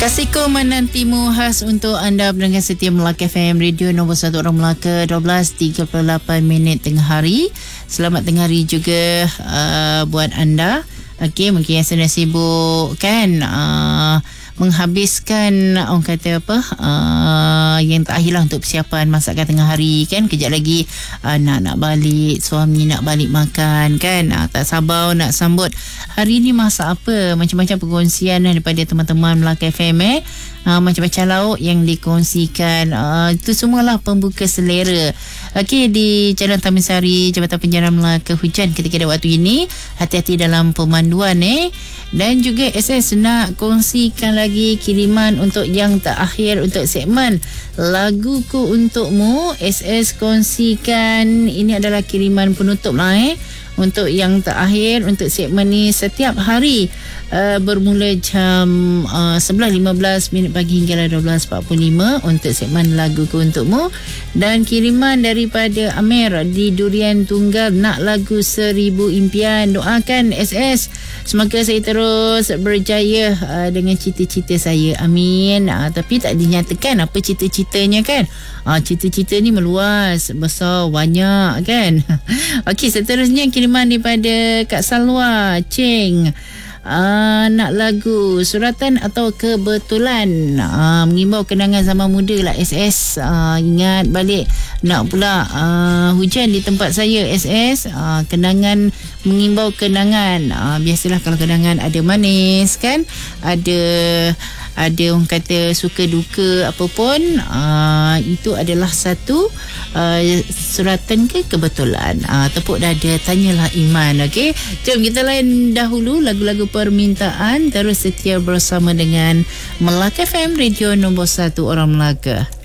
Kasihku menantimu khas untuk anda pendengar setia Melaka FM Radio nombor 1 orang Melaka 12.38 minit tengah hari. Selamat tengah hari juga buat anda. Okey, mungkin yang sedang sibuk kan menghabiskan orang kata apa yang terakhir lah untuk persiapan masakan tengah hari kan. Kejap lagi nak balik, suami nak balik makan kan, tak sabar nak sambut. Hari ni masak apa? Macam-macam perkongsian daripada teman-teman Melaka FM macam-macam lauk yang dikongsikan. Itu semualah pembuka selera. Okey, di Jalan Taman Sari, Jabatan Penjara Melaka, hujan ketika ada waktu ini. Hati-hati dalam pemanduan Dan juga SS nak kongsikan lagi kiriman untuk yang terakhir untuk segmen Laguku Untukmu. SS kongsikan, ini adalah kiriman penutup lah untuk yang terakhir untuk segmen ni setiap hari bermula jam 11.15 minit pagi hingga 12.45 untuk segmen Laguku Untukmu. Dan kiriman daripada Amir di Durian Tunggal, nak lagu 1000 Impian. Doakan SS semoga saya terus berjaya dengan cita-cita saya, amin. Tapi tak dinyatakan apa cita-citanya kan. Cita-cita ni meluas, besar, banyak kan. Okey, seterusnya kiriman daripada Kak Salwa Cheng. Nak lagu Suratan atau Kebetulan. Mengimbau kenangan zaman muda lah SS. Ingat balik nak pula hujan di tempat saya SS. Kenangan, mengimbau kenangan. Biasalah kalau kenangan ada manis kan, ada orang kata suka duka apa pun, itu adalah satu suratan ke kebetulan. Tepuk dada, tanyalah iman. Okey, jom kita lain dahulu lagu-lagu permintaan. Terus setia bersama dengan Melaka FM Radio nombor 1 orang Melaka.